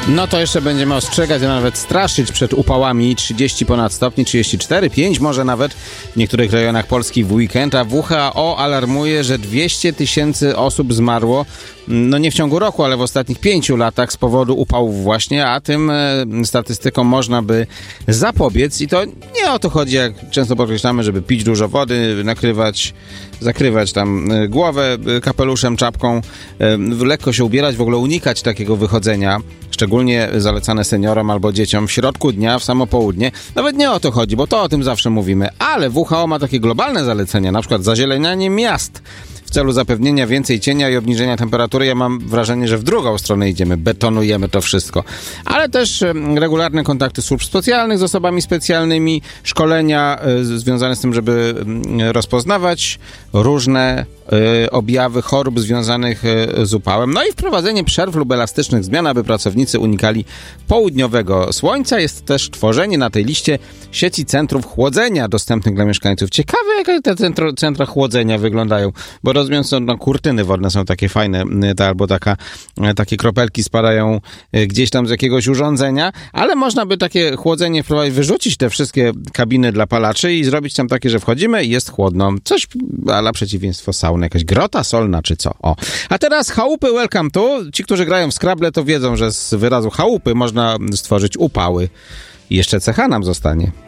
No to jeszcze będziemy ostrzegać, a nawet straszyć przed upałami 30 ponad stopni, 34, 5 może nawet w niektórych rejonach Polski w weekend, a WHO alarmuje, że 200 000 osób zmarło, no nie w ciągu roku, ale w ostatnich 5 latach z powodu upałów właśnie, a tym statystykom można by zapobiec i to nie o to chodzi, jak często podkreślamy, żeby pić dużo wody, zakrywać tam głowę kapeluszem, czapką, lekko się ubierać, w ogóle unikać takiego wychodzenia, szczególnie zalecane seniorom albo dzieciom w środku dnia, w samo południe. Nawet nie o to chodzi, bo to o tym zawsze mówimy, ale WHO ma takie globalne zalecenia, na przykład zazielenianie miast w celu zapewnienia więcej cienia i obniżenia temperatury. Ja mam wrażenie, że w drugą stronę idziemy, betonujemy to wszystko. Ale też regularne kontakty służb specjalnych z osobami specjalnymi, szkolenia związane z tym, żeby rozpoznawać różne objawy chorób związanych z upałem. No i wprowadzenie przerw lub elastycznych zmian, aby pracownicy unikali południowego słońca. Jest też tworzenie na tej liście sieci centrów chłodzenia dostępnych dla mieszkańców. Ciekawe, jak te centra chłodzenia wyglądają, bo rozumiem, że kurtyny wodne są takie fajne, albo takie kropelki spadają gdzieś tam z jakiegoś urządzenia, ale można by takie chłodzenie wprowadzić, wyrzucić te wszystkie kabiny dla palaczy i zrobić tam takie, że wchodzimy i jest chłodno. Coś ala przeciwieństwo sauny, jakaś grota solna czy co. O. A teraz chałupy welcome to. Ci, którzy grają w Scrabble, to wiedzą, że z wyrazu chałupy można stworzyć upały. I jeszcze cecha nam zostanie.